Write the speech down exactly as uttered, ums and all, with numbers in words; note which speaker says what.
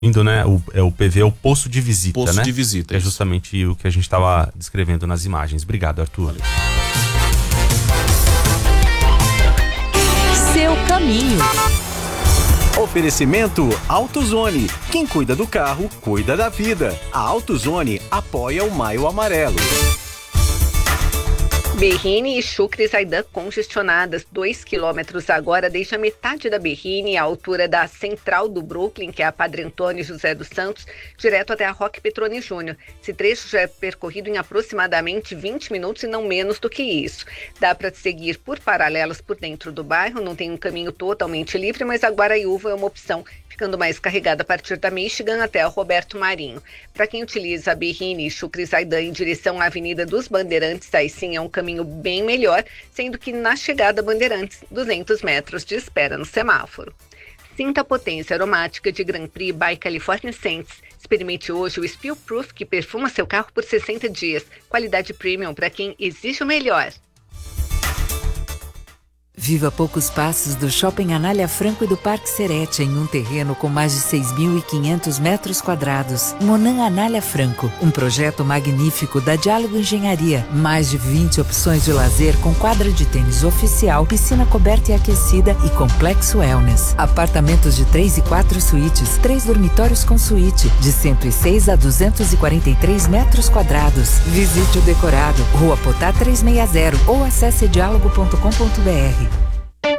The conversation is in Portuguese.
Speaker 1: Indo, né? O, é, o P V é o posto de visita,
Speaker 2: posto
Speaker 1: né?
Speaker 2: Posto de visita.
Speaker 1: É justamente o que a gente estava descrevendo nas imagens. Obrigado, Arthur.
Speaker 2: Valeu.
Speaker 3: Seu caminho.
Speaker 4: Oferecimento AutoZone. Quem cuida do carro, cuida da vida. A AutoZone apoia o Maio Amarelo.
Speaker 5: Berrini e Chucre Zaidan congestionadas. Dois quilômetros agora deixa metade da Berrini à altura da central do Brooklyn, que é a Padre Antônio José dos Santos, direto até a Roque Petroni Júnior. Esse trecho já é percorrido em aproximadamente vinte minutos e não menos do que isso. Dá para seguir por paralelas por dentro do bairro, não tem um caminho totalmente livre, mas a Guaraiúva é uma opção, ficando mais carregada a partir da Michigan até a Roberto Marinho. Para quem utiliza a Berrini e Chucre Zaidan em direção à Avenida dos Bandeirantes, aí sim é um caminho bem melhor, sendo que na chegada a Bandeirantes, duzentos metros de espera no semáforo. Sinta a potência aromática de Grand Prix by California Scents. Experimente hoje o Spill Proof, que perfuma seu carro por sessenta dias. Qualidade premium para quem exige o melhor.
Speaker 3: Viva a poucos passos do Shopping Anália Franco e do Parque Serete, em um terreno com mais de seis mil e quinhentos metros quadrados. Monan Anália Franco, um projeto magnífico da Diálogo Engenharia. Mais de vinte opções de lazer com quadra de tênis oficial, piscina coberta e aquecida e complexo wellness. Apartamentos de três e quatro suítes, três dormitórios com suíte, de cento e seis a duzentos e quarenta e três metros quadrados. Visite o decorado, Rua Potá trezentos e sessenta ou acesse diálogo ponto com ponto br.